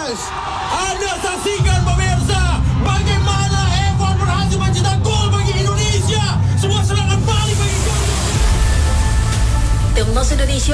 Guys, anda saksikan pemirsa bagaimana Evan berhasil mencetak gol bagi Indonesia. Sebuah serangan balik bagi gol. Timnas Indonesia